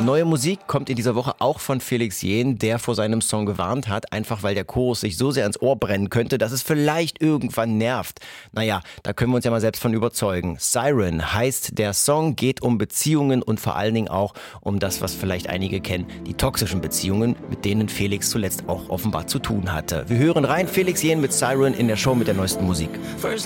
Neue Musik kommt in dieser Woche auch von Felix Jähn, der vor seinem Song gewarnt hat, einfach weil der Chorus sich so sehr ins Ohr brennen könnte, dass es vielleicht irgendwann nervt. Naja, da können wir uns ja mal selbst von überzeugen. Siren heißt der Song, geht um Beziehungen und vor allen Dingen auch um das, was vielleicht einige kennen, die toxischen Beziehungen, mit denen Felix zuletzt auch offenbar zu tun hatte. Wir hören rein, Felix Jähn mit Siren in der Show mit der neuesten Musik.